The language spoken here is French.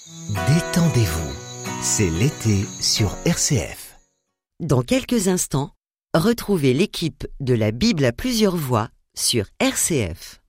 Détendez-vous, c'est l'été sur RCF. Dans quelques instants, retrouvez l'équipe de la Bible à plusieurs voix sur RCF.